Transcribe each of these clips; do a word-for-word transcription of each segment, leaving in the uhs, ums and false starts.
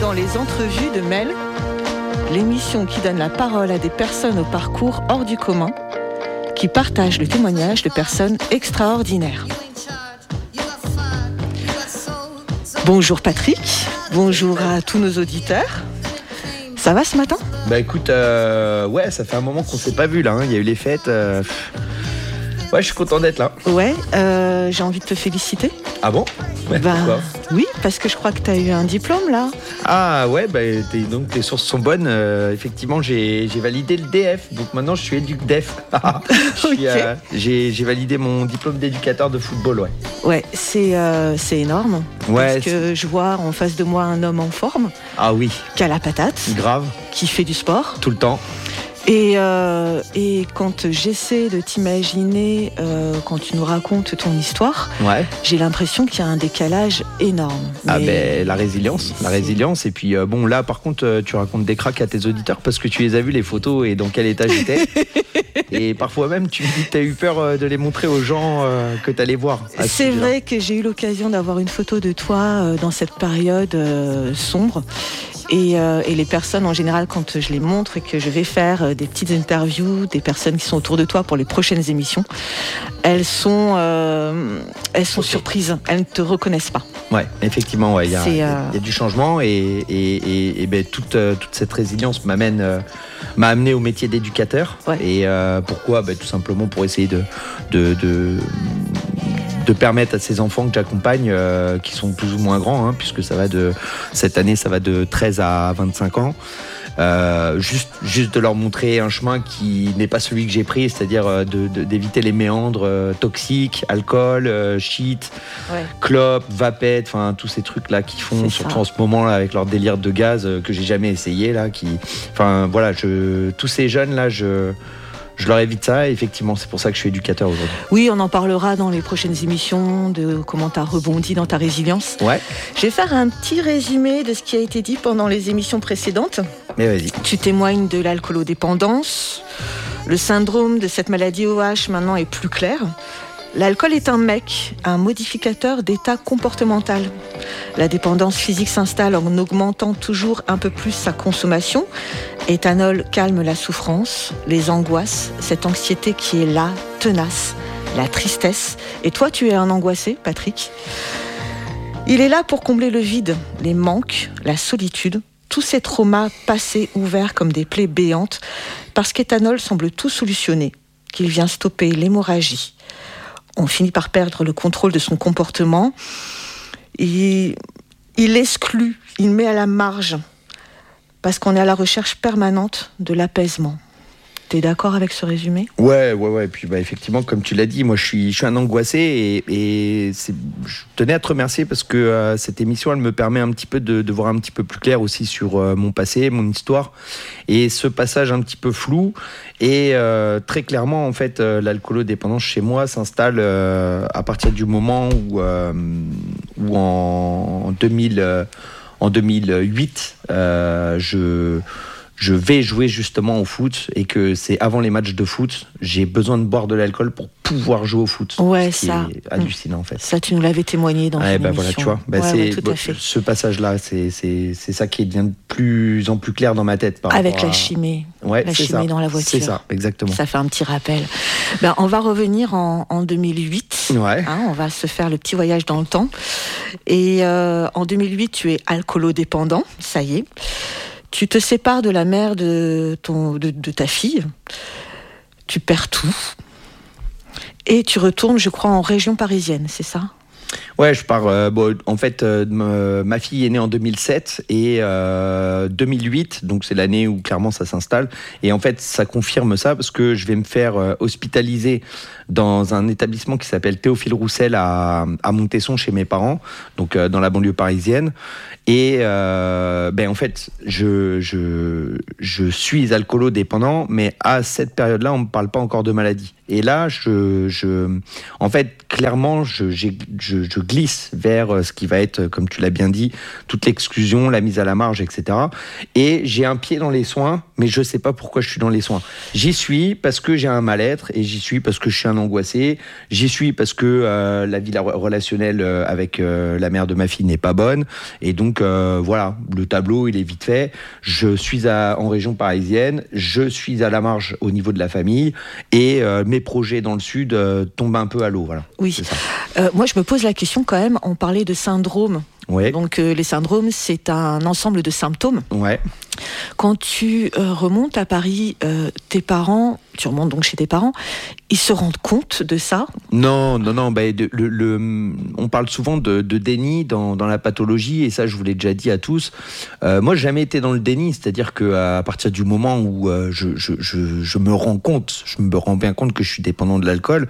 dans les entrevues de Mel, l'émission qui donne la parole à des personnes au parcours hors du commun, qui partagent le témoignage de personnes extraordinaires. Bonjour Patrick, bonjour à tous nos auditeurs. Ça va ce matin ? Bah écoute, euh, ouais, ça fait un moment qu'on s'est pas vu là, hein. Il y a eu les fêtes. Euh... Ouais, je suis content d'être là. Ouais, euh, j'ai envie de te féliciter. Ah bon ? Ouais, bah, pourquoi ? Oui, parce que je crois que tu as eu un diplôme là. Ah ouais, bah, t'es, donc tes sources sont bonnes. Euh, effectivement, j'ai, j'ai validé le D F, donc maintenant je suis éduc D F. je suis, okay. euh, j'ai, j'ai validé mon diplôme d'éducateur de football, ouais. Ouais, c'est, euh, c'est énorme. Ouais, parce que je vois en face de moi un homme en forme. Ah oui. Qui a la patate. Grave. Qui fait du sport. Tout le temps. Et, euh, et quand j'essaie de t'imaginer, euh, quand tu nous racontes ton histoire, ouais. j'ai l'impression qu'il y a un décalage énorme. Mais... Ah ben la résilience, la résilience. Et puis euh, bon là par contre tu racontes des cracks à tes auditeurs parce que tu les as vus les photos et dans quel état j'étais. Et parfois même tu me dis que tu as eu peur de les montrer aux gens euh, que tu allais voir. C'est vrai que j'ai eu l'occasion d'avoir une photo de toi euh, dans cette période euh, sombre. Et, euh, et les personnes en général, quand je les montre et que je vais faire euh, des petites interviews des personnes qui sont autour de toi pour les prochaines émissions, elles sont, euh, elles sont okay. surprises, elles ne te reconnaissent pas. Ouais, effectivement, ouais, il y, euh... y a du changement et, et, et, et ben, toute, euh, toute cette résilience m'amène, euh, m'a amené au métier d'éducateur. Ouais. Et euh, pourquoi ben, tout simplement pour essayer de... de, de de permettre à ces enfants que j'accompagne, euh, qui sont plus ou moins grands, hein, puisque ça va de cette année, ça va de treize à vingt-cinq ans, euh, juste, juste de leur montrer un chemin qui n'est pas celui que j'ai pris, c'est-à-dire de, de, d'éviter les méandres euh, toxiques, alcool, euh, shit, ouais. clope, vapette, enfin tous ces trucs là qui font, C'est surtout ça. en ce moment là avec leur délire de gaz euh, que j'ai jamais essayé là, qui, enfin voilà, je, tous ces jeunes là, je Je leur évite ça et effectivement, c'est pour ça que je suis éducateur aujourd'hui. Oui, on en parlera dans les prochaines émissions de comment tu as rebondi dans ta résilience. Ouais. Je vais faire un petit résumé de ce qui a été dit pendant les émissions précédentes. Mais vas-y. Tu témoignes de l'alcoolodépendance. Le syndrome de cette maladie O H maintenant est plus clair. L'alcool est un M E C, un modificateur d'état comportemental. La dépendance physique s'installe en augmentant toujours un peu plus sa consommation. Éthanol calme la souffrance, les angoisses, cette anxiété qui est là, tenace, la tristesse. Et toi, tu es un angoissé, Patrick. Il est là pour combler le vide, les manques, la solitude, tous ces traumas passés ouverts comme des plaies béantes, parce qu'Éthanol semble tout solutionner, qu'il vient stopper l'hémorragie. On finit par perdre le contrôle de son comportement. Il, il exclut, il met à la marge, parce qu'on est à la recherche permanente de l'apaisement. T'es d'accord avec ce résumé ? Ouais, ouais, ouais. Et puis, bah, effectivement, comme tu l'as dit, moi, je suis, je suis un angoissé et, et c'est, je tenais à te remercier parce que euh, cette émission, elle me permet un petit peu de, de voir un petit peu plus clair aussi sur euh, mon passé, mon histoire et ce passage un petit peu flou. Et euh, très clairement, en fait, euh, l'alcoolodépendance chez moi s'installe euh, à partir du moment où, euh, où en, en, deux mille, euh, en deux mille huit, euh, je... je vais jouer justement au foot et que c'est avant les matchs de foot, j'ai besoin de boire de l'alcool pour pouvoir jouer au foot. Ouais, ce qui ça. est hallucinant en fait. Ça, tu nous l'avais témoigné dans ouais, une bah, émission. Voilà, tu vois, bah, ouais, c'est, ouais, tout bah, à fait. Ce passage-là, c'est, c'est, c'est ça qui devient de plus en plus clair dans ma tête. Par Avec la à... chimie. Ouais, la c'est chimie ça. dans la voiture. C'est ça, exactement. Ça fait un petit rappel. Ben, on va revenir en, en deux mille huit. Ouais. Hein, on va se faire le petit voyage dans le temps. Et euh, en deux mille huit, tu es alcoolodépendant, ça y est. Tu te sépares de la mère de, ton, de, de ta fille, tu perds tout, et tu retournes, je crois, en région parisienne, c'est ça ? Ouais, je pars. Euh, bon, en fait, euh, ma fille est née en deux mille sept et euh, deux mille huit, donc c'est l'année où clairement ça s'installe. Et en fait, ça confirme ça parce que je vais me faire euh, hospitaliser dans un établissement qui s'appelle Théophile Roussel à, à Montesson chez mes parents, donc euh, dans la banlieue parisienne. Et euh, ben en fait, je, je, je suis alcoolodépendant, mais à cette période-là, on ne me parle pas encore de maladie. Et là, je, je, en fait, clairement, je, j'ai, je, je glisse vers ce qui va être, comme tu l'as bien dit, toute l'exclusion, la mise à la marge, et cetera. Et j'ai un pied dans les soins, mais je ne sais pas pourquoi je suis dans les soins. J'y suis parce que j'ai un mal-être et j'y suis parce que je suis un angoissé. J'y suis parce que euh, la vie relationnelle euh, avec euh, la mère de ma fille n'est pas bonne. Et donc, euh, voilà, le tableau, il est vite fait. Je suis à, en région parisienne. Je suis à la marge au niveau de la famille. Et euh, mes projets dans le sud euh, tombent un peu à l'eau. Voilà. Oui. Euh, moi, je me pose la question quand même. On parlait de syndrome. Ouais. Donc, euh, les syndromes, c'est un ensemble de symptômes. Ouais. Quand tu euh, remontes à Paris, euh, tes parents, tu remontes donc chez tes parents, ils se rendent compte de ça ? Non, non, non. Bah, de, le, le, on parle souvent de, de déni dans, dans la pathologie, et ça, je vous l'ai déjà dit à tous. Euh, moi, j'ai jamais été dans le déni, c'est-à-dire qu'à partir du moment où euh, je, je, je, je me rends compte, je me rends bien compte que je suis dépendant de l'alcool.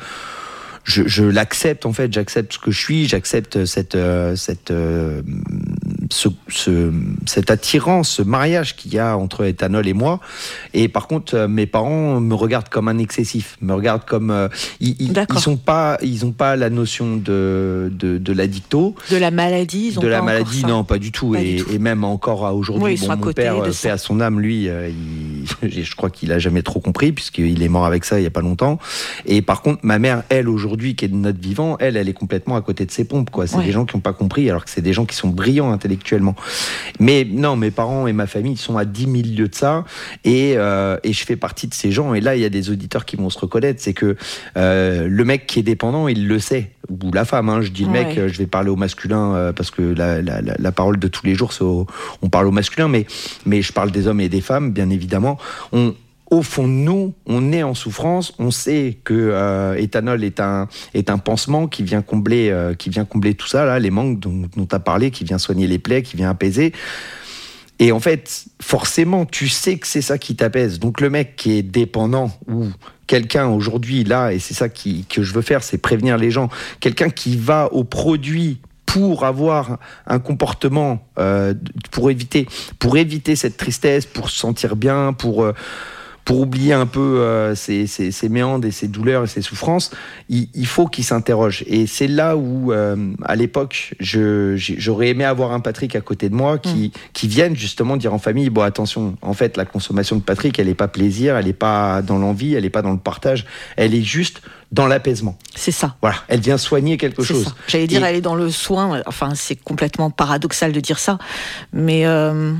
Je, je l'accepte en fait, j'accepte ce que je suis, j'accepte cette, euh, cette, euh, ce, ce, cette attirance, ce mariage qu'il y a entre éthanol et moi. Et par contre, euh, mes parents me regardent comme un excessif, me regardent comme euh, ils, ils, ils sont pas, ils ont pas la notion de de, de l'addicto, de la maladie, ils ont de pas la maladie, non, pas du tout, pas et, du tout. et même encore à aujourd'hui, oui, bon, mon père, fait à son âme, lui, euh, il, je crois qu'il a jamais trop compris puisqu'il est mort avec ça il y a pas longtemps. Et par contre, ma mère, elle aujourd'hui, qui est de notre vivant, elle, elle est complètement à côté de ses pompes, quoi. C'est ouais. des gens qui n'ont pas compris, alors que c'est des gens qui sont brillants intellectuellement. Mais non, mes parents et ma famille, ils sont à dix mille lieues de ça, et, euh, et je fais partie de ces gens. Et là, il y a des auditeurs qui vont se reconnaître, c'est que euh, le mec qui est dépendant, il le sait, ou la femme, hein, je dis le ouais. mec, je vais parler au masculin, euh, parce que la, la, la, la parole de tous les jours, c'est au, on parle au masculin, mais, mais je parle des hommes et des femmes, bien évidemment. On Au fond de nous, on est en souffrance, on sait que euh, éthanol est un est un pansement qui vient combler euh, qui vient combler tout ça là, les manques dont dont tu as parlé, qui vient soigner les plaies, qui vient apaiser. Et en fait, forcément, tu sais que c'est ça qui t'apaise. Donc le mec qui est dépendant ou quelqu'un aujourd'hui là, et c'est ça qui que je veux faire, c'est prévenir les gens, quelqu'un qui va au produit pour avoir un comportement euh, pour éviter pour éviter cette tristesse, pour se sentir bien, pour euh, pour oublier un peu euh, ses, ses, ses méandres et ses douleurs et ses souffrances, il, il faut qu'il s'interroge. Et c'est là où, euh, à l'époque, je, j'aurais aimé avoir un Patrick à côté de moi qui, mmh. qui vienne justement dire en famille, bon attention, en fait, la consommation de Patrick, elle n'est pas plaisir, elle n'est pas dans l'envie, elle n'est pas dans le partage, elle est juste dans l'apaisement. C'est ça. Voilà, elle vient soigner quelque c'est chose. Ça. J'allais dire, et... elle est dans le soin, enfin, c'est complètement paradoxal de dire ça, mais... Euh...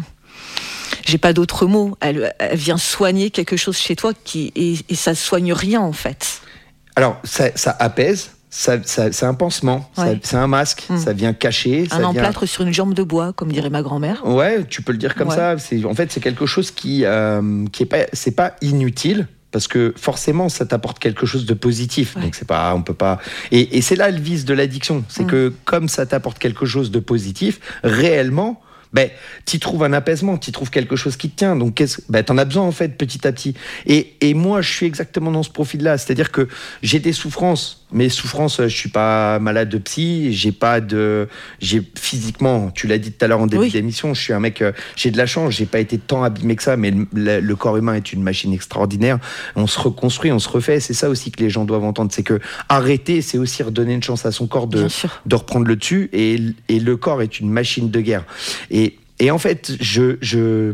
J'ai pas d'autres mots. Elle, elle vient soigner quelque chose chez toi qui, et, et ça soigne rien en fait. Alors ça, ça apaise. Ça, ça, c'est un pansement, ouais. ça, c'est un masque, mmh. ça vient cacher. Un ça emplâtre vient... sur une jambe de bois, comme dirait ma grand-mère. Ouais, tu peux le dire comme ouais. ça. C'est, en fait, c'est quelque chose qui, euh, qui est pas, c'est pas inutile. Parce que forcément, ça t'apporte quelque chose de positif. Ouais. Donc c'est pas, on peut pas. Et, et c'est là le vice de l'addiction, c'est mmh. que comme ça t'apporte quelque chose de positif, réellement. Ben, t'y trouves un apaisement, t'y trouves quelque chose qui te tient. Donc, qu'est-ce, ben, t'en as besoin, en fait, petit à petit. Et, et moi, je suis exactement dans ce profil-là. C'est-à-dire que j'ai des souffrances. Mes souffrances, je suis pas malade de psy, j'ai pas de, j'ai physiquement, tu l'as dit tout à l'heure en début oui. d'émission, je suis un mec, j'ai de la chance, j'ai pas été tant abîmé que ça, mais le, le corps humain est une machine extraordinaire. On se reconstruit, on se refait. C'est ça aussi que les gens doivent entendre. C'est que arrêter, c'est aussi redonner une chance à son corps de, de reprendre le dessus. Et, et le corps est une machine de guerre. Et, et en fait, je, je,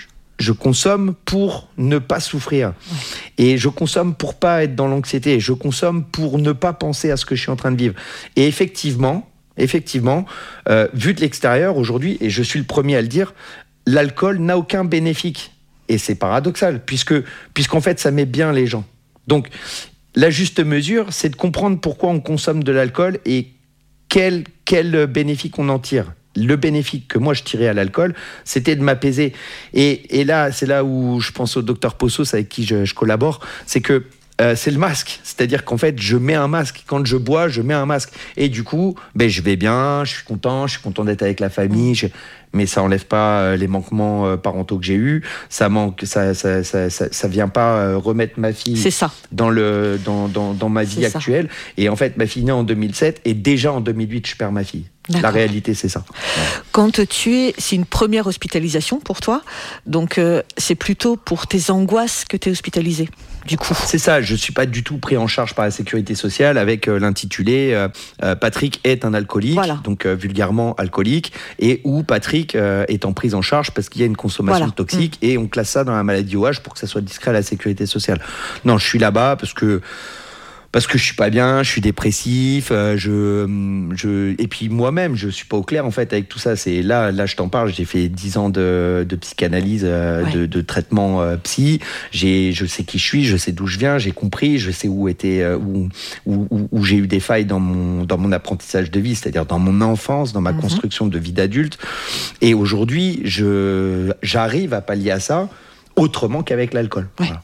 je consomme pour ne pas souffrir. Ouais. Et je consomme pour pas être dans l'anxiété. Je consomme pour ne pas penser à ce que je suis en train de vivre. Et effectivement, effectivement, euh, vu de l'extérieur aujourd'hui, et je suis le premier à le dire, l'alcool n'a aucun bénéfice. Et c'est paradoxal, puisque, puisqu'en fait, ça met bien les gens. Donc, la juste mesure, c'est de comprendre pourquoi on consomme de l'alcool et quel, quel bénéfice on en tire. Le bénéfice que moi je tirais à l'alcool, c'était de m'apaiser. Et, et là, c'est là où je pense au docteur Possos avec qui je, je collabore, c'est que euh, c'est le masque. C'est-à-dire qu'en fait, je mets un masque. Quand je bois, je mets un masque. Et du coup, ben, je vais bien, je suis content, je suis content d'être avec la famille. Je... Mais ça enlève pas les manquements parentaux que j'ai eus. Ça manque, ça, ça, ça, ça, ça vient pas remettre ma fille c'est ça. dans le, dans, dans, dans ma vie c'est actuelle. Ça. Et en fait, ma fille née en deux mille sept et déjà en deux mille huit, je perds ma fille. D'accord. La réalité, c'est ça. Ouais. Quand tu es, c'est une première hospitalisation pour toi, donc euh, c'est plutôt pour tes angoisses que tu es hospitalisé. Du coup. C'est ça, je ne suis pas du tout pris en charge par la sécurité sociale avec euh, l'intitulé euh, euh, Patrick est un alcoolique, voilà. donc euh, vulgairement alcoolique, et où Patrick euh, est en prise en charge parce qu'il y a une consommation voilà. toxique mmh. et on classe ça dans la maladie O H pour que ça soit discret à la sécurité sociale. Non, je suis là-bas parce que Parce que je suis pas bien, je suis dépressif, euh, je, je, et puis moi-même, je suis pas au clair en fait avec tout ça. C'est là, là, je t'en parle. J'ai fait dix ans de, de psychanalyse, euh, ouais. de, de traitement euh, psy. J'ai, je sais qui je suis, je sais d'où je viens, j'ai compris, je sais où était, euh, où, où, où, où j'ai eu des failles dans mon, dans mon apprentissage de vie, c'est-à-dire dans mon enfance, dans ma mm-hmm. construction de vie d'adulte. Et aujourd'hui, je, j'arrive à pallier à ça autrement qu'avec l'alcool. Ouais. Voilà.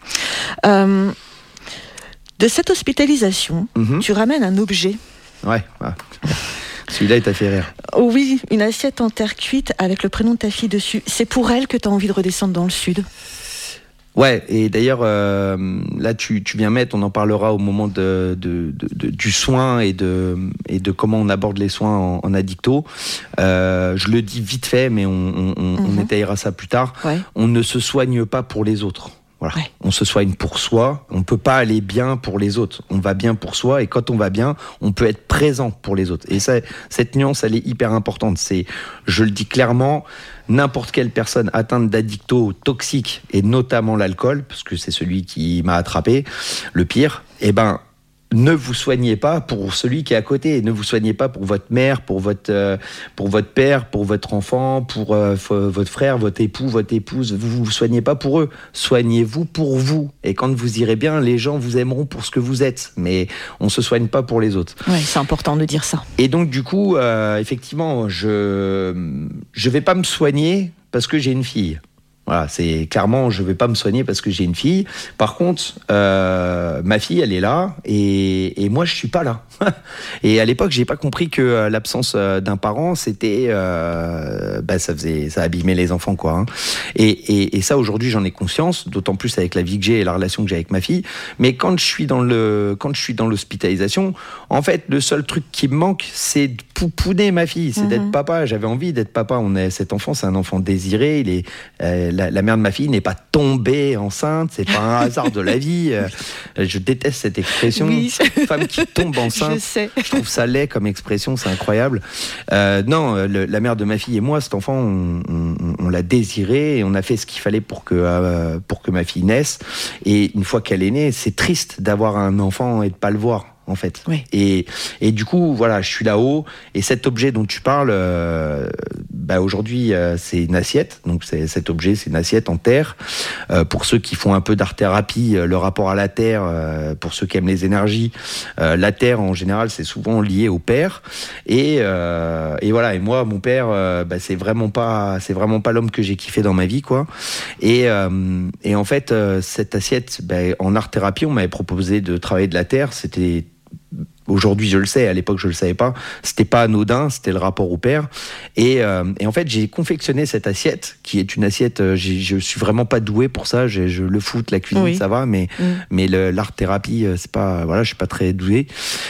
Euh... De cette hospitalisation, mmh. tu ramènes un objet. Ouais, ouais. Celui-là, il t'a fait rire. Oui, une assiette en terre cuite avec le prénom de ta fille dessus. C'est pour elle que tu as envie de redescendre dans le sud. Ouais, et d'ailleurs, euh, là, tu, tu viens mettre, on en parlera au moment de, de, de, de, du soin et de, et de comment on aborde les soins en, en addicto. Euh, je le dis vite fait, mais on, on, on, mmh. on étayera ça plus tard. Ouais. On ne se soigne pas pour les autres. Voilà. Ouais. On se soigne pour soi, on ne peut pas aller bien pour les autres. On va bien pour soi, et quand on va bien, on peut être présent pour les autres. Et ça, cette nuance, elle est hyper importante. C'est, je le dis clairement, n'importe quelle personne atteinte d'addicto toxique, et notamment l'alcool, parce que c'est celui qui m'a attrapé, le pire, eh ben, ne vous soignez pas pour celui qui est à côté. Ne vous soignez pas pour votre mère, pour votre, euh, pour votre père, pour votre enfant, pour euh, f- votre frère, votre époux, votre épouse. Vous ne vous soignez pas pour eux. Soignez-vous pour vous. Et quand vous irez bien, les gens vous aimeront pour ce que vous êtes. Mais on ne se soigne pas pour les autres. Oui, c'est important de dire ça. Et donc, du coup, euh, effectivement, je ne vais pas me soigner parce que j'ai une fille. Voilà, c'est clairement, je ne vais pas me soigner parce que j'ai une fille. Par contre, euh, ma fille, elle est là et, et moi, je ne suis pas là. Et à l'époque, je n'ai pas compris que euh, l'absence euh, d'un parent, c'était, euh, bah, ça faisait, ça abîmait les enfants, quoi. Hein. Et, et, et ça, aujourd'hui, j'en ai conscience, d'autant plus avec la vie que j'ai et la relation que j'ai avec ma fille. Mais quand je suis dans le, quand je suis dans l'hospitalisation, en fait, le seul truc qui me manque, c'est de pouponner ma fille, c'est mmh. d'être papa. J'avais envie d'être papa. On est, cet enfant, c'est un enfant désiré. Il est, euh, la, la mère de ma fille n'est pas tombée enceinte. C'est pas un hasard de la vie. Euh, je déteste cette expression. Oui. Femme qui tombe enceinte. Je sais. Je trouve ça laid comme expression, c'est incroyable. Euh, non, le, la mère de ma fille et moi, cet enfant, on, on, on l'a désiré et on a fait ce qu'il fallait pour que, euh, pour que ma fille naisse. Et une fois qu'elle est née, c'est triste d'avoir un enfant et de pas le voir. En fait. Oui. Et, et du coup, voilà, je suis là-haut. Et cet objet dont tu parles, euh, bah aujourd'hui, euh, c'est une assiette. Donc, c'est, cet objet, c'est une assiette en terre. Euh, pour ceux qui font un peu d'art-thérapie, euh, le rapport à la terre, euh, pour ceux qui aiment les énergies, euh, la terre, en général, c'est souvent lié au père. Et, euh, et voilà. Et moi, mon père, euh, bah, c'est vraiment pas, c'est vraiment pas l'homme que j'ai kiffé dans ma vie, quoi. Et, euh, et en fait, euh, cette assiette, bah, en art-thérapie, on m'avait proposé de travailler de la terre. C'était Aujourd'hui, je le sais, à l'époque, je le savais pas. C'était pas anodin, c'était le rapport au père. Et, euh, et en fait, j'ai confectionné cette assiette, qui est une assiette, euh, je suis vraiment pas doué pour ça. J'ai, je, le foot, la cuisine, oui. ça va, mais, mmh. mais le, l'art-thérapie, c'est pas, voilà, je suis pas très doué.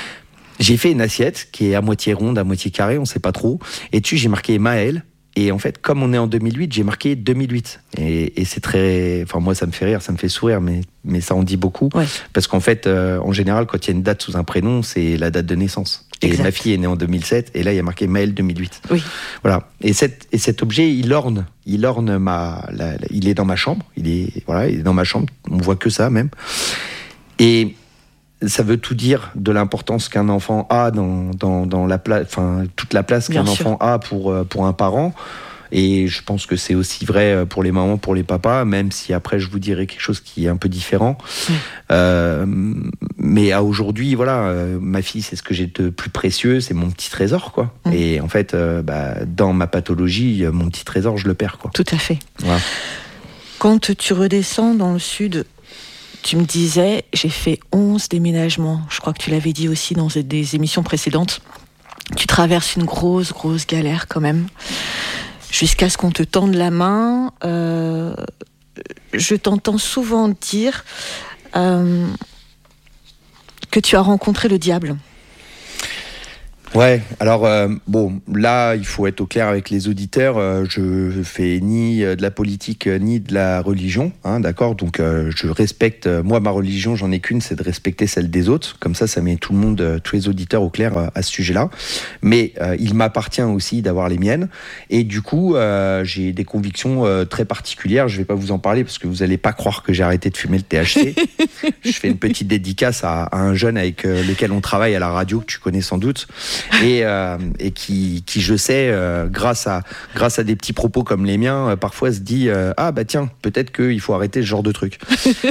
J'ai fait une assiette qui est à moitié ronde, à moitié carrée, on sait pas trop. Et dessus, j'ai marqué Maël. Et en fait, comme on est en deux mille huit, j'ai marqué deux mille huit. Et, et c'est très... Enfin, moi, ça me fait rire, ça me fait sourire, mais, mais ça en dit beaucoup. Ouais. Parce qu'en fait, euh, en général, quand il y a une date sous un prénom, c'est la date de naissance. Et exact. Ma fille est née en deux mille sept, et là, il y a marqué Maël deux mille huit. Oui. Voilà. Et, cette, et cet objet, il orne. Il orne ma... La, la, il est dans ma chambre. Il est, voilà, il est dans ma chambre. On voit que ça, même. Et... ça veut tout dire de l'importance qu'un enfant a dans, dans, dans la place, enfin, toute la place qu'un Bien enfant sûr. a pour, pour un parent. Et je pense que c'est aussi vrai pour les mamans, pour les papas, même si après je vous dirai quelque chose qui est un peu différent. Mmh. Euh, mais à aujourd'hui, voilà, euh, ma fille, c'est ce que j'ai de plus précieux, c'est mon petit trésor, quoi. Mmh. Et en fait, euh, bah, dans ma pathologie, mon petit trésor, je le perds, quoi. Tout à fait. Voilà. Quand tu redescends dans le sud, tu me disais, j'ai fait onze déménagements. Je crois que tu l'avais dit aussi dans des émissions précédentes. Tu traverses une grosse, grosse galère quand même. Jusqu'à ce qu'on te tende la main. Euh, je t'entends souvent dire euh, que tu as rencontré le diable. Ouais, alors euh, bon, là, il faut être au clair avec les auditeurs. Euh, je fais ni euh, de la politique euh, ni de la religion, hein, d'accord. Donc, euh, je respecte. Euh, moi, ma religion, j'en ai qu'une, c'est de respecter celle des autres. Comme ça, ça met tout le monde, euh, tous les auditeurs au clair euh, à ce sujet-là. Mais euh, il m'appartient aussi d'avoir les miennes. Et du coup, euh, j'ai des convictions euh, très particulières. Je vais pas vous en parler parce que vous allez pas croire que j'ai arrêté de fumer le T H C. Je fais une petite dédicace à, à un jeune avec euh, lequel on travaille à la radio que tu connais sans doute. Et, euh, et qui, qui, je sais, euh, grâce, à, grâce à des petits propos comme les miens, euh, parfois se dit euh, ah bah tiens, peut-être qu'il faut arrêter ce genre de truc.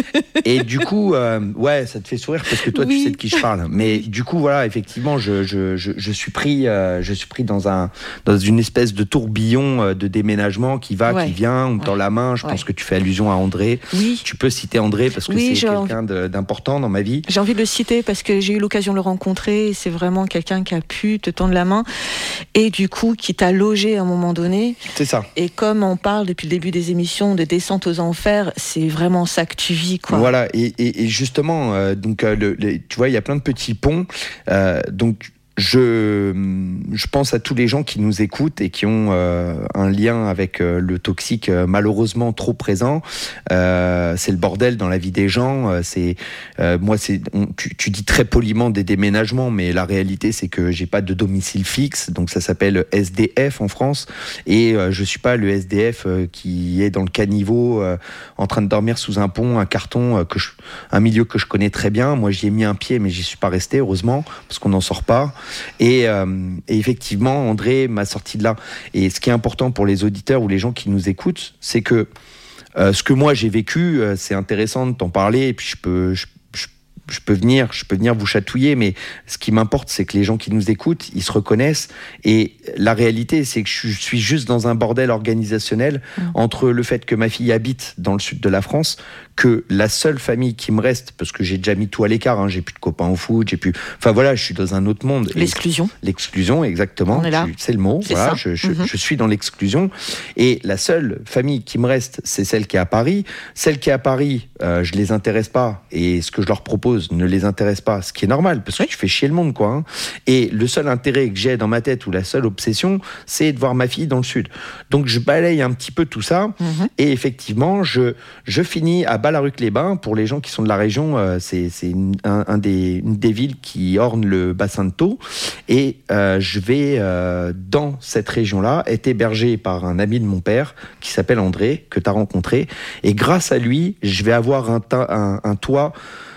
Et du coup, euh, ouais, ça te fait sourire parce que toi, oui. tu sais de qui je parle. Mais du coup, voilà, effectivement, je, je, je, je suis pris, euh, je suis pris dans, un, dans une espèce de tourbillon euh, de déménagement qui va, ouais. qui vient, on me tend ouais. la main. Je ouais. pense que tu fais allusion à André. Oui. Tu peux citer André parce que oui, c'est quelqu'un de, d'important dans ma vie. J'ai envie de le citer parce que j'ai eu l'occasion de le rencontrer. C'est vraiment quelqu'un qui a pu te tendre la main et du coup qui t'a logé à un moment donné. C'est ça. Et comme on parle depuis le début des émissions de descente aux enfers, c'est vraiment ça que tu vis, quoi. Voilà, et, et, et justement, euh, donc euh, le, le, tu vois, il y a plein de petits ponts, euh, donc. Je, je pense à tous les gens qui nous écoutent et qui ont euh, un lien avec euh, le toxique euh, malheureusement trop présent. Euh, c'est le bordel dans la vie des gens. Euh, c'est, euh, moi, c'est, on, tu, tu dis très poliment des déménagements, mais la réalité, c'est que j'ai pas de domicile fixe. Donc ça s'appelle S D F en France. Et euh, je suis pas le S D F euh, qui est dans le caniveau euh, en train de dormir sous un pont, un carton, euh, que je, un milieu que je connais très bien. Moi, j'y ai mis un pied, mais j'y suis pas resté, heureusement, parce qu'on n'en sort pas. Et, euh, et effectivement, André m'a sorti de là. Et ce qui est important pour les auditeurs ou les gens qui nous écoutent, c'est que euh, ce que moi j'ai vécu, euh, c'est intéressant de t'en parler. Et puis je peux, je, je, je peux venir, je peux venir vous chatouiller. Mais ce qui m'importe, c'est que les gens qui nous écoutent, ils se reconnaissent. Et la réalité, c'est que je suis juste dans un bordel organisationnel mmh. entre le fait que ma fille habite dans le sud de la France, que la seule famille qui me reste, parce que j'ai déjà mis tout à l'écart, hein, j'ai plus de copains au foot, j'ai plus, enfin voilà, je suis dans un autre monde. L'exclusion. Et l'exclusion, exactement. On est là. C'est le mot. C'est voilà, ça. je, je, mm-hmm. je suis dans l'exclusion. Et la seule famille qui me reste, c'est celle qui est à Paris. Celle qui est à Paris, euh, je les intéresse pas, et ce que je leur propose ne les intéresse pas, ce qui est normal, parce que oui. tu fais chier le monde, quoi. Hein. Et le seul intérêt que j'ai dans ma tête, ou la seule obsession, c'est de voir ma fille dans le sud. Donc je balaye un petit peu tout ça, mm-hmm. et effectivement, je, je finis à Ballaruc-les-Bains. Pour les gens qui sont de la région, euh, c'est, c'est une, un, un des, une des villes qui orne le bassin de Thau. Et euh, je vais, euh, dans cette région-là, être hébergé par un ami de mon père qui s'appelle André, que tu as rencontré. Et grâce à lui, je vais avoir un, ta- un, un toit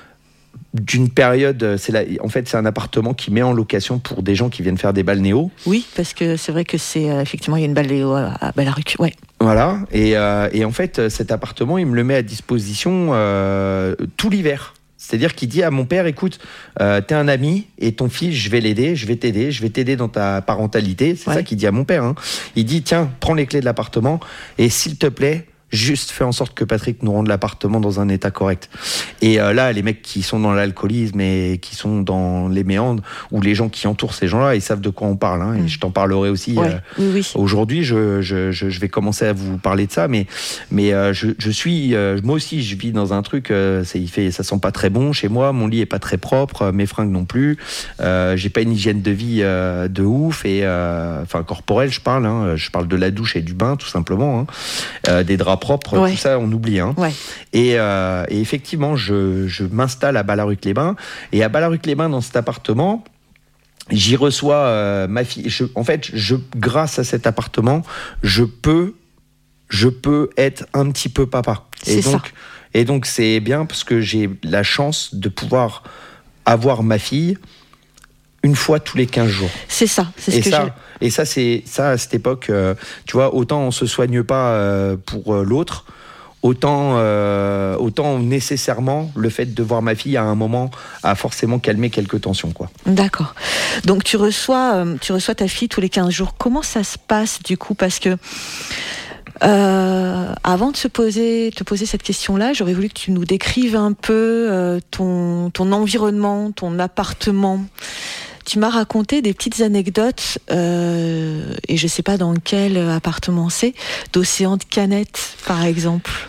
d'une période, c'est la, en fait c'est un appartement qui met en location pour des gens qui viennent faire des balnéos. Oui, parce que c'est vrai que c'est euh, effectivement il y a une balnéo à, à Ballaruc, ouais. Voilà, et, euh, et en fait cet appartement il me le met à disposition euh, tout l'hiver. C'est-à-dire qu'il dit à mon père, écoute, euh, t'es un ami et ton fils, je vais l'aider, je vais t'aider, je vais t'aider dans ta parentalité. C'est ouais. ça qu'il dit à mon père. Hein. Il dit, tiens, prends les clés de l'appartement et s'il te plaît, juste fais en sorte que Patrick nous rende l'appartement dans un état correct. Et euh, là, les mecs qui sont dans l'alcoolisme et qui sont dans les méandres, ou les gens qui entourent ces gens-là, ils savent de quoi on parle. Hein, et je t'en parlerai aussi. Ouais, euh, oui, oui. Aujourd'hui, je, je, je, je vais commencer à vous parler de ça, mais, mais euh, je, je suis, euh, moi aussi, je vis dans un truc, euh, c'est, il fait, ça sent pas très bon chez moi, mon lit est pas très propre, mes fringues non plus, euh, j'ai pas une hygiène de vie euh, de ouf, et euh, enfin corporelle, je parle, hein, je parle de la douche et du bain, tout simplement, hein, euh, des draps propre, ouais. tout ça, on oublie. Hein. Ouais. Et, euh, et effectivement, je, je m'installe à Ballaruc-les-Bains. Et à Ballaruc-les-Bains, dans cet appartement, j'y reçois euh, ma fille. Je, en fait, je, grâce à cet appartement, je peux, je peux être un petit peu papa. C'est et donc, ça. Et donc, c'est bien parce que j'ai la chance de pouvoir avoir ma fille une fois tous les quinze jours. C'est ça, c'est ce et que ça, j'ai... Et ça, c'est ça à cette époque, euh, tu vois, autant on se soigne pas euh, pour euh, l'autre, autant, euh, autant nécessairement le fait de voir ma fille à un moment a forcément calmé quelques tensions, quoi. D'accord. Donc tu reçois, euh, tu reçois ta fille tous les quinze jours. Comment ça se passe du coup ? Parce que Euh, avant de se poser, te poser cette question-là, j'aurais voulu que tu nous décrives un peu euh, ton, ton environnement, ton appartement. Tu m'as raconté des petites anecdotes, euh, et je ne sais pas dans quel appartement c'est, d'Océan de Canettes, par exemple.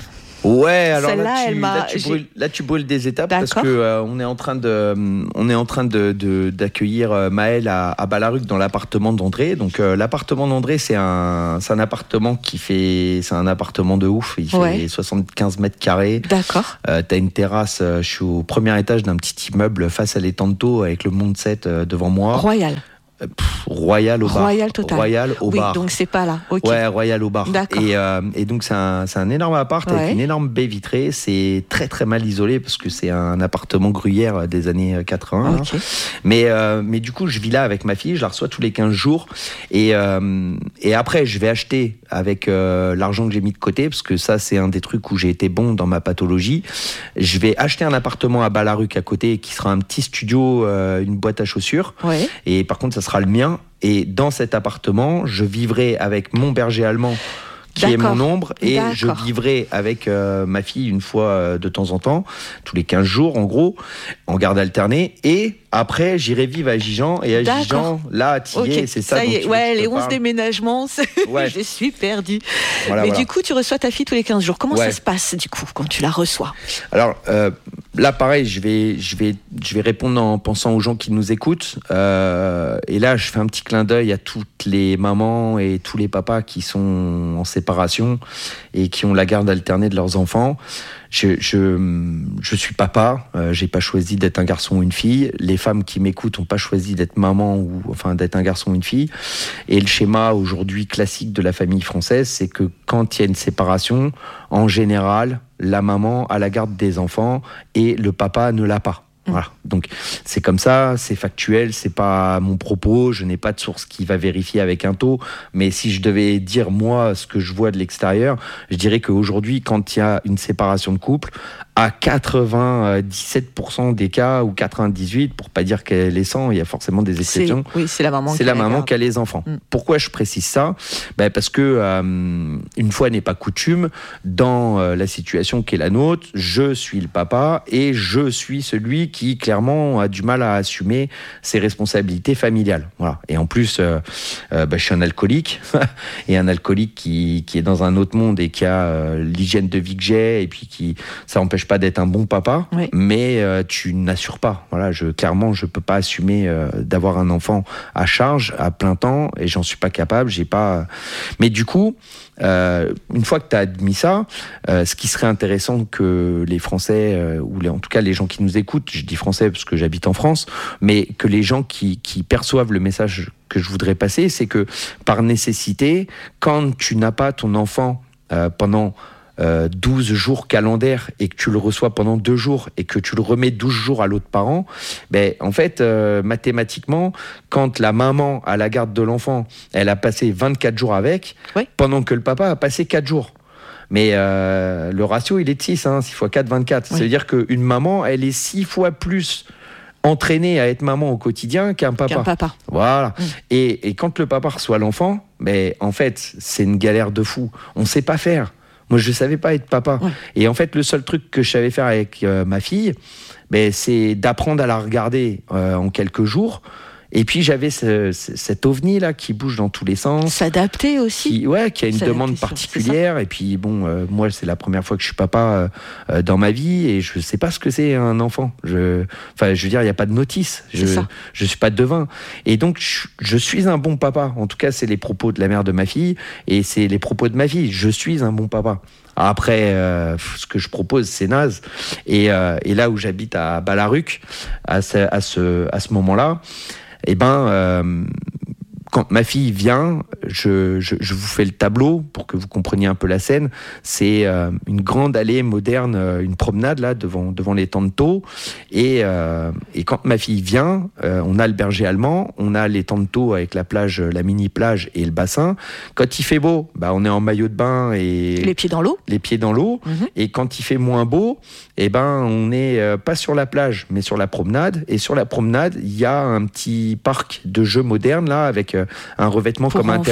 Ouais, alors Celle-là, là, tu, elle m'a- là, tu j'ai- brûles, là, tu brûles des étapes parce D'accord. que euh, on est en train de, on est en train de, de- d'accueillir euh, Maëlle à, à Balaruc dans l'appartement d'André. Donc euh, l'appartement d'André, c'est un, c'est un appartement qui fait, c'est un appartement de ouf. Il fait Ouais. soixante-quinze mètres carrés. D'accord. Euh, t'as une terrasse. euh, je suis au premier étage d'un petit immeuble face à l'étang de Thau avec le Mont Sept euh, devant moi. Royal. Euh, pff, Royal au bar. Royal total. Royal au oui, bar. donc c'est pas là. Ok. Ouais, Royal au bar. D'accord. Et, euh, et donc c'est un, c'est un énorme appart Ouais. avec une énorme baie vitrée. C'est très très mal isolé parce que c'est un appartement gruyère des années quatre-vingts. Ok. hein. Mais, euh, mais du coup, je vis là avec ma fille, je la reçois tous les quinze jours. Et, euh, et après, je vais acheter avec euh, l'argent que j'ai mis de côté, parce que ça, c'est un des trucs où j'ai été bon dans ma pathologie. Je vais acheter un appartement à Balaruc à côté qui sera un petit studio, euh, une boîte à chaussures. Ouais. Et par contre, ça sera le mien. Et dans cet appartement, je vivrai avec mon berger allemand qui est D'accord. mon ombre, et D'accord. je vivrai avec euh, ma fille une fois euh, de temps en temps, tous les quinze jours en gros, en garde alternée. Et après, j'irai vivre à Gijan. Et à D'accord. Gijan, là, t'y Ok. es, c'est ça. y dont est. tu- Ouais, je te les onze parle. déménagements, c'est- Ouais. je suis perdue. Voilà, Mais voilà. du coup, tu reçois ta fille tous les quinze jours. Comment Ouais. ça se passe, du coup, quand tu la reçois? Alors euh, là, pareil, je vais, je, vais, je vais répondre en pensant aux gens qui nous écoutent. Euh, et là, je fais un petit clin d'œil à toutes les mamans et tous les papas qui sont en séparation et qui ont la garde alternée de leurs enfants. Je, je, je suis papa, euh, j'ai pas choisi d'être un garçon ou une fille. Les femmes qui m'écoutent n'ont pas choisi d'être maman ou enfin d'être un garçon ou une fille. Et le schéma aujourd'hui classique de la famille française, c'est que quand il y a une séparation, en général, la maman a la garde des enfants et le papa ne l'a pas. Voilà. Donc c'est comme ça, c'est factuel, c'est pas mon propos, je n'ai pas de source qui va vérifier avec un taux, mais si je devais dire moi ce que je vois de l'extérieur, je dirais qu'aujourd'hui, quand il y a une séparation de couple, à quatre-vingt-dix-sept pour cent des cas, ou quatre-vingt-dix-huit pour pour pas dire qu'elle est cent, il y a forcément des C'est- exceptions. Oui, c'est la maman. C'est qui la maman garde. qui a les enfants. Mm. Pourquoi je précise ça? Ben parce que, euh, une fois n'est pas coutume, dans euh, la situation qui est la nôtre, je suis le papa et je suis celui qui, clairement, a du mal à assumer ses responsabilités familiales. Voilà. Et en plus, euh, euh, ben, je suis un alcoolique, et un alcoolique qui, qui est dans un autre monde et qui a euh, l'hygiène de vie que j'ai, et puis qui, ça n'empêche pas d'être un bon papa, Oui. mais euh, tu n'assures pas. Voilà, je, clairement, je peux pas assumer euh, d'avoir un enfant à charge à plein temps, et j'en suis pas capable. J'ai pas. Mais du coup, euh, une fois que tu as admis ça, euh, ce qui serait intéressant que les Français, euh, ou les, en tout cas les gens qui nous écoutent, je dis Français parce que j'habite en France, mais que les gens qui, qui perçoivent le message que je voudrais passer, c'est que par nécessité, quand tu n'as pas ton enfant euh, pendant Euh, douze jours calendaires et que tu le reçois pendant deux jours et que tu le remets douze jours à l'autre parent, ben, en fait, euh, mathématiquement, quand la maman à la garde de l'enfant, elle a passé vingt-quatre jours avec, Oui. pendant que le papa a passé quatre jours. Mais euh, le ratio, il est de six, hein, six fois quatre, vingt-quatre. Oui. Ça veut dire qu'une maman, elle est six fois plus entraînée à être maman au quotidien qu'un papa. Qu'un papa. Voilà. Mm. Et, et quand le papa reçoit l'enfant, ben, en fait, c'est une galère de fou. On ne sait pas faire. Moi, je ne savais pas être papa. Ouais. Et en fait, le seul truc que je savais faire avec euh, ma fille, ben, c'est d'apprendre à la regarder euh, en quelques jours. Et puis, j'avais ce, ce, cet ovni-là qui bouge dans tous les sens. S'adapter aussi. Qui, ouais, qui a une C'est demande la question, particulière. Et puis, bon, euh, moi, c'est la première fois que je suis papa euh, euh, dans ma vie, et je sais pas ce que c'est un enfant. Je, enfin, je veux dire, il n'y a pas de notice. Je, C'est ça. je suis pas devin. Et donc, je, je suis un bon papa. En tout cas, c'est les propos de la mère de ma fille, et c'est les propos de ma fille. Je suis un bon papa. Après, euh, ce que je propose, c'est naze. Et, euh, et là où j'habite à Balaruc, à ce, à ce, à ce moment-là, eh ben, euh, quand ma fille vient, je, je, je vous fais le tableau pour que vous compreniez un peu la scène. C'est euh, une grande allée moderne, euh, une promenade là devant, devant l'étang de Thau. Et, euh, et quand ma fille vient, euh, on a le berger allemand, on a l'étang de Thau avec la plage, la mini plage et le bassin. Quand il fait beau, bah, on est en maillot de bain et Les pieds dans l'eau. les pieds dans l'eau. Mhm. Et quand il fait moins beau, eh ben, on n'est euh, pas sur la plage, mais sur la promenade. Et sur la promenade, il y a un petit parc de jeux modernes là, avec euh, un revêtement Pour comme un enfants.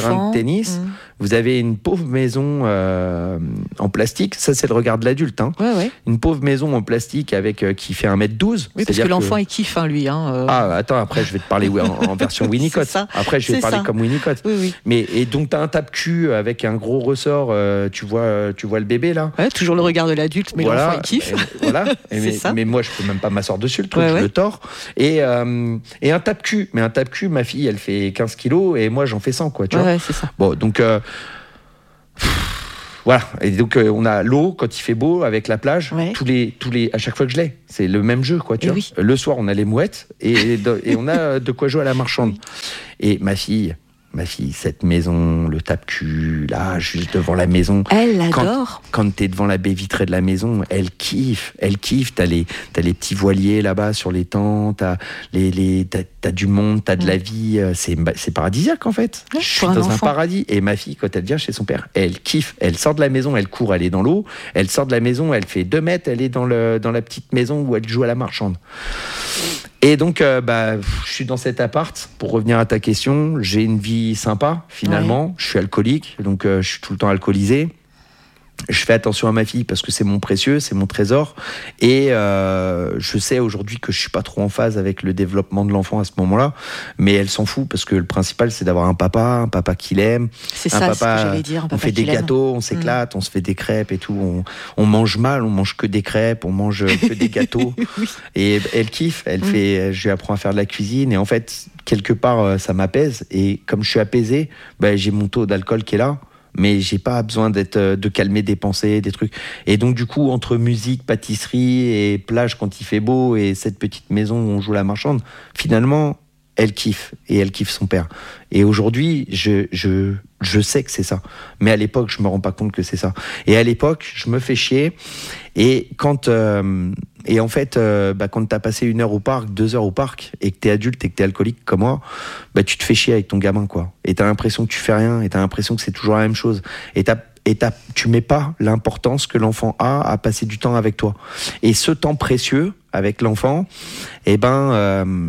terrain de tennis, mmh. vous avez une pauvre maison euh, en plastique. Ça, c'est le regard de l'adulte. Hein. Ouais, ouais. Une pauvre maison en plastique avec, euh, qui fait un mètre douze. Oui, parce que l'enfant, que... il kiffe, hein, lui. Hein, euh... Ah, attends, après, je vais te parler en, en version Winnicott. Après, je vais te parler ça. Comme Winnicott. Oui, oui. Mais, et donc, tu as un tape-cul avec un gros ressort. Euh, tu, vois, tu vois le bébé, là. Ouais, toujours le regard de l'adulte, mais voilà. l'enfant, il kiffe. Et, voilà. Et mais, ça. mais moi, je peux même pas m'asseoir dessus, le truc, ouais, je ouais. le tords. Et, euh, et un tape-cul. Mais un tape-cul, ma fille, elle fait quinze kilos et moi, j'en fais cent, quoi. Tu ouais, vois ouais, c'est ça. Bon, donc... Euh, Voilà, et donc euh, on a l'eau quand il fait beau avec la plage, ouais. tous les, tous les, à chaque fois que je l'ai, c'est le même jeu, quoi, tu et vois. Oui. Le soir, on a les mouettes et, et on a de quoi jouer à la marchande. Et ma fille, ma fille, cette maison, le tape-cul, là, juste devant la maison. Elle l'adore. Quand, quand t'es devant la baie vitrée de la maison, elle kiffe, elle kiffe. T'as les, t'as les petits voiliers là-bas sur les temps, t'as, les, les, t'as, t'as du monde, t'as de mmh. la vie. C'est, c'est paradisiaque, en fait. Ouais, je suis dans un paradis. Et ma fille, quand elle vient chez son père, elle kiffe. Elle sort de la maison, elle court, elle est dans l'eau. Elle sort de la maison, elle fait deux mètres, elle est dans, le, dans la petite maison où elle joue à la marchande. Et donc, euh, bah, je suis dans cet appart. Pour revenir à ta question, j'ai une vie sympa, finalement. Ouais. Je suis alcoolique, donc euh, je suis tout le temps alcoolisé. Je fais attention à ma fille parce que c'est mon précieux, c'est mon trésor. Et euh, je sais aujourd'hui que je suis pas trop en phase avec le développement de l'enfant à ce moment-là. Mais elle s'en fout parce que le principal, c'est d'avoir un papa, un papa qui l'aime. C'est un ça, papa, c'est ce que j'allais dire. Un papa on fait des l'aime. gâteaux, on s'éclate, mmh. on se fait des crêpes et tout. On, on mange mal, on mange que des crêpes, on mange que des gâteaux. Oui. Et elle kiffe, elle mmh. fait, je lui apprends à faire de la cuisine. Et en fait, quelque part, ça m'apaise. Et comme je suis apaisé, bah, j'ai mon taux d'alcool qui est là. Mais j'ai pas besoin d'être, de calmer des pensées, des trucs. Et donc, du coup, entre musique, pâtisserie et plage quand il fait beau et cette petite maison où on joue la marchande, finalement, elle kiffe. Et elle kiffe son père. Et aujourd'hui, je, je, je sais que c'est ça. Mais à l'époque, je me rends pas compte que c'est ça. Et à l'époque, je me fais chier. Et quand... Euh, Et en fait, euh, bah, quand t'as passé une heure au parc, deux heures au parc, et que t'es adulte et que t'es alcoolique comme moi, bah, tu te fais chier avec ton gamin, quoi. Et t'as l'impression que tu fais rien, et t'as l'impression que c'est toujours la même chose. Et, t'as, et t'as, tu mets pas l'importance que l'enfant a à passer du temps avec toi. Et ce temps précieux avec l'enfant, eh ben... Euh,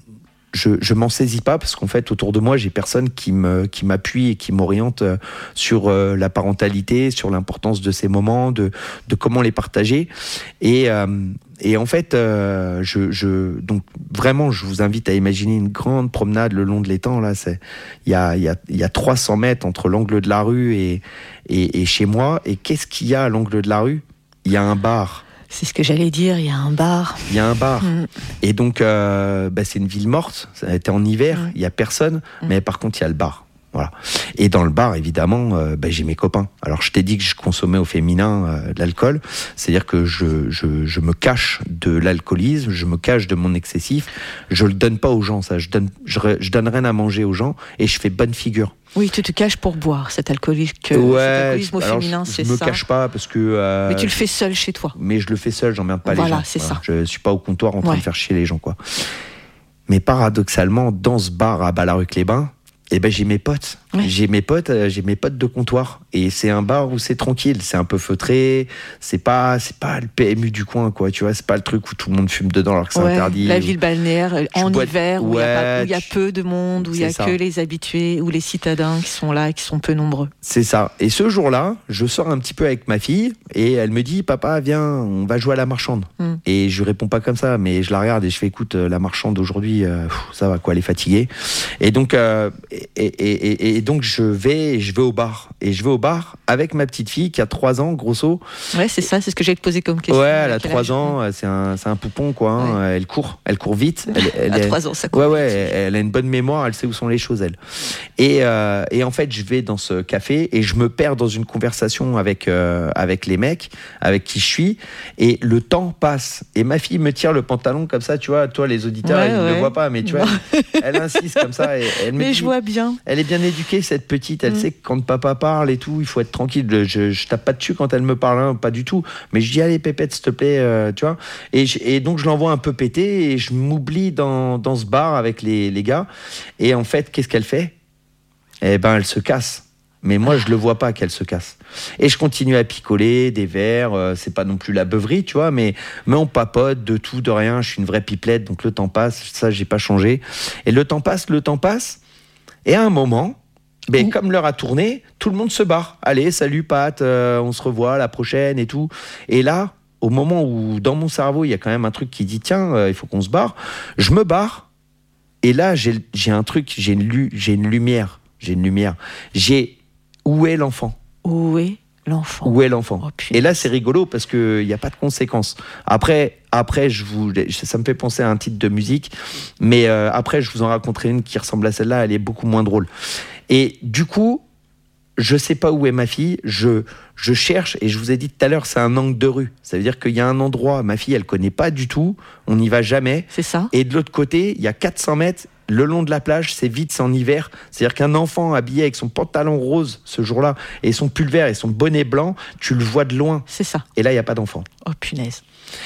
Je, je m'en saisis pas parce qu'en fait autour de moi j'ai personne qui me qui m'appuie et qui m'oriente sur euh, la parentalité, sur l'importance de ces moments, de de comment les partager et euh, et en fait euh, je je donc vraiment je vous invite à imaginer une grande promenade le long de l'étang là, c'est il y a il y a il y a trois cents mètres entre l'angle de la rue et et, et chez moi. Et qu'est-ce qu'il y a à l'angle de la rue? Il y a un bar. C'est ce que j'allais dire, il y a un bar. Il y a un bar. Mmh. Et donc, euh, bah, c'est une ville morte. Ça a été en hiver, il mmh. n'y a personne. Mmh. Mais par contre, il y a le bar. Voilà. Et dans le bar, évidemment, euh, bah, j'ai mes copains. Alors, je t'ai dit que je consommais au féminin euh, de l'alcool. C'est-à-dire que je, je, je me cache de l'alcoolisme, je me cache de mon excessif. Je le donne pas aux gens, ça. Je donne, je, je donne rien à manger aux gens et je fais bonne figure. Oui, tu te caches pour boire, cet alcoolisme, ouais, cet alcoolisme au féminin, je, c'est ça. Je me ça. cache pas parce que... Euh, mais tu le fais seul chez toi. Mais je le fais seul, j'emmerde pas voilà, les gens. C'est voilà, c'est ça. Je suis pas au comptoir en train ouais. de faire chier les gens, quoi. Mais paradoxalement, dans ce bar à Ballaruc-les-Bains, eh ben, j'ai mes potes. Ouais. J'ai mes potes, euh, j'ai mes potes de comptoir. Et c'est un bar où c'est tranquille, c'est un peu feutré. C'est pas, c'est pas le P M U du coin, quoi. Tu vois, c'est pas le truc où tout le monde fume dedans alors que c'est ouais, interdit. La ville balnéaire en bois... hiver où il ouais, y, y a peu de monde, où il y a ça. Que les habitués, ou les citadins qui sont là et qui sont peu nombreux. C'est ça. Et ce jour-là, je sors un petit peu avec ma fille et elle me dit, papa, viens, on va jouer à la marchande. Mm. Et je lui réponds pas comme ça, mais je la regarde et je fais, écoute, la marchande aujourd'hui, euh, ça va quoi, elle est fatiguée. Et donc, euh, et, et, et, et donc je vais, je vais au bar. Et je vais au bar avec ma petite fille qui a trois ans, grosso. Ouais, c'est ça, c'est ce que j'allais te poser comme question. Ouais, elle a trois ans, c'est un, c'est un poupon, quoi. Hein. Ouais. Elle court, elle court vite. Elle, elle à trois ans, ça court. Ouais, ouais, elle a une bonne mémoire, elle sait où sont les choses, elle. Et, euh, et en fait, je vais dans ce café et je me perds dans une conversation avec, euh, avec les mecs, avec qui je suis. Et le temps passe. Et ma fille me tire le pantalon comme ça, tu vois. Toi, les auditeurs, ouais, ils ne ouais. le voient pas, mais tu vois, elle, elle insiste comme ça. Et elle me mais dit, je vois bien. Elle est bien éduquée, cette petite. Elle mmh. sait que quand papa parle et tout, il faut être tranquille. Je, je tape pas dessus quand elle me parle, hein, pas du tout. Mais je dis, allez, pépette, s'il te plaît, euh, tu vois. Et, je, et donc, je l'envoie un peu péter et je m'oublie dans, dans ce bar avec les, les gars. Et en fait, qu'est-ce qu'elle fait? Eh ben, elle se casse. Mais moi, je le vois pas qu'elle se casse. Et je continue à picoler des verres. Euh, c'est pas non plus la beuverie, tu vois, mais, mais on papote de tout, de rien. Je suis une vraie pipelette, donc le temps passe. Ça, j'ai pas changé. Et le temps passe, le temps passe. Et à un moment... Mais mmh. comme l'heure a tourné, tout le monde se barre. Allez, salut Pat, euh, on se revoit la prochaine et tout. Et là, au moment où dans mon cerveau, il y a quand même un truc qui dit tiens, euh, il faut qu'on se barre, je me barre. Et là, j'ai, j'ai un truc, j'ai une, lu, j'ai une lumière. J'ai une lumière. J'ai où est l'enfant ? Où est l'enfant ? Où est l'enfant ? Oh, et là, c'est rigolo parce qu'il n'y a pas de conséquences. Après, après je vous, ça me fait penser à un titre de musique, mais euh, après, je vous en raconterai une qui ressemble à celle-là, elle est beaucoup moins drôle. Et du coup, je ne sais pas où est ma fille, je, je cherche, et je vous ai dit tout à l'heure, c'est un angle de rue. Ça veut dire qu'il y a un endroit, ma fille, elle ne connaît pas du tout, on n'y va jamais. C'est ça. Et de l'autre côté, il y a quatre cents mètres, le long de la plage, c'est vide, c'est en hiver. C'est-à-dire qu'un enfant habillé avec son pantalon rose ce jour-là, et son pull vert et son bonnet blanc, tu le vois de loin. C'est ça. Et là, il n'y a pas d'enfant. Oh punaise.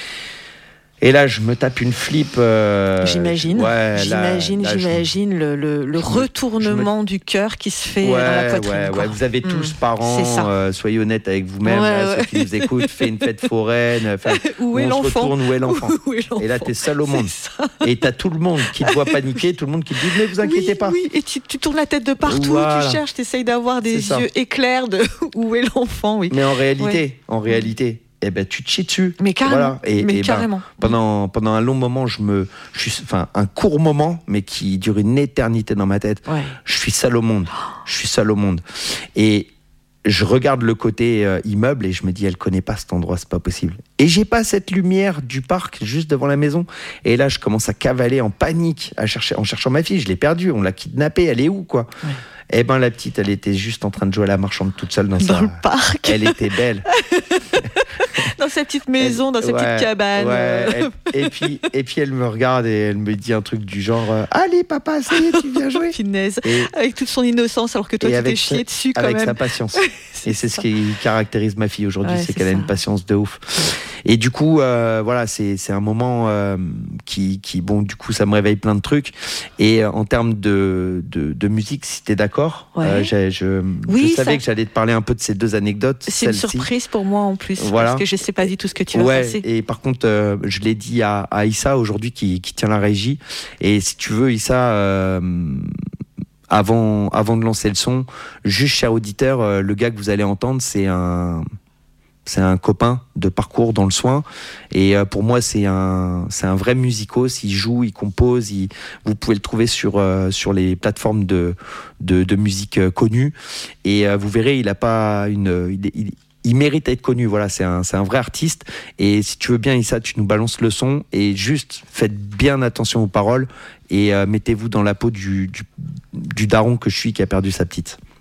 Et là, je me tape une flip. Euh, j'imagine, ouais, j'imagine, là, là, j'imagine le, le, le retournement me... du cœur qui se fait ouais, dans la poitrine. Ouais, ouais. Vous avez tous, mmh. parents, euh, soyez honnêtes avec vous-même, ouais, là, ouais. ceux qui nous écoutent, fait une fête foraine. Où, où est on l'enfant se retourne, où est l'enfant, où est l'enfant Et là, t'es seul au monde. Et t'as tout le monde qui te voit paniquer, tout le monde qui te dit mais vous inquiétez oui, pas. Oui, et tu, tu tournes la tête de partout, voilà. Tu cherches, tu essayes d'avoir des C'est yeux ça. éclairs de où est l'enfant. Oui. Mais en réalité, ouais. en réalité. Eh ben, tu te chies dessus. Mais carrément. Voilà. Et, mais et carrément. Ben, pendant, pendant un long moment, je me, je suis, enfin, un court moment, mais qui dure une éternité dans ma tête. Ouais. Je suis seul au monde. Je suis seul au monde. Et je regarde le côté euh, immeuble et je me dis, elle connaît pas cet endroit, c'est pas possible. Et j'ai pas cette lumière du parc juste devant la maison. Et là, je commence à cavaler en panique, à chercher, en cherchant ma fille. Je l'ai perdue, on l'a kidnappée. Elle est où, quoi? Ouais. Eh ben, la petite, elle était juste en train de jouer à la marchande toute seule dans, dans sa... le parc. Elle était belle. Dans sa petite maison, elle, dans sa ouais, petite cabane. Ouais, elle, et, puis, et puis elle me regarde et elle me dit un truc du genre euh, allez papa, ça y est, tu viens jouer. Finesse. Et, avec toute son innocence, alors que toi tu t'es chié sa, dessus quand avec même. Avec sa patience. c'est et c'est ça. Ce qui caractérise ma fille aujourd'hui, ouais, c'est, c'est qu'elle ça. a une patience de ouf. Et du coup, euh, voilà, c'est, c'est un moment euh, qui, qui, bon, du coup, ça me réveille plein de trucs. Et euh, en termes de, de, de musique, si t'es d'accord, ouais. euh, j'ai, je, oui, je savais ça... que j'allais te parler un peu de ces deux anecdotes. C'est une surprise pour moi en plus, voilà. Parce que je sais pas du tout ce que tu vas ouais, passer. Et par contre, euh, je l'ai dit à, à Issa aujourd'hui qui, qui tient la régie. Et si tu veux, Issa, euh, avant, avant de lancer le son, juste cher auditeur, euh, le gars que vous allez entendre, c'est un, c'est un copain de parcours dans le soin. Et euh, pour moi, c'est un, c'est un vrai musicos. Il joue, il compose. Il, vous pouvez le trouver sur, euh, sur les plateformes de, de, de musique euh, connues. Et euh, vous verrez, il a pas une... Il, il, il mérite d'être connu, voilà, c'est un, c'est un vrai artiste. Et si tu veux bien, Issa, tu nous balances le son et juste faites bien attention aux paroles et euh, mettez-vous dans la peau du, du, du daron que je suis qui a perdu sa petite.